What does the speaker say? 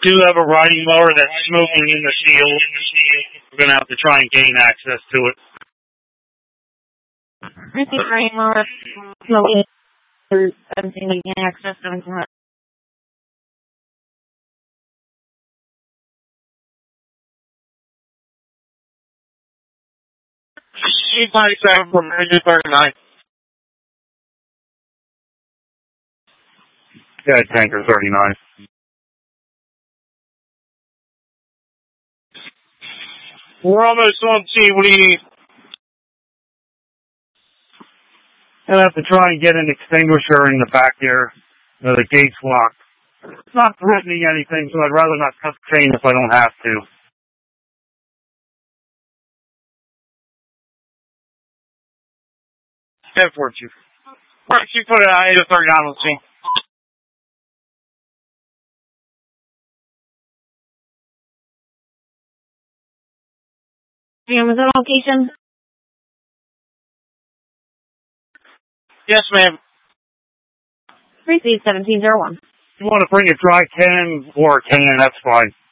do have a riding mower that's smoking in the field. We're going to have to try and gain access to it. Receive riding mower smoking through 17 to gain access to it. She's 97 from Major 39. Yeah, Tanker 39. We're almost on scene. What do you need? I'll have to try and get an extinguisher in the back there. The gate's locked. It's not threatening anything, so I'd rather not cut the chain if I don't have to. Head for it, Chief. All right, Chief, put it on 839 on scene. Is that location? Yes, ma'am. Receive 1701. If you want to bring a dry can or a can, that's fine.